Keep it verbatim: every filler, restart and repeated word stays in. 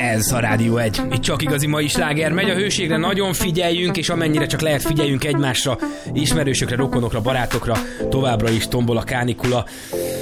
Ez a Rádió egy. Itt csak igazi mai sláger megy, a hőségre nagyon figyeljünk, és amennyire csak lehet figyeljünk egymásra, ismerősökre, rokonokra, barátokra, továbbra is tombol a kánikula.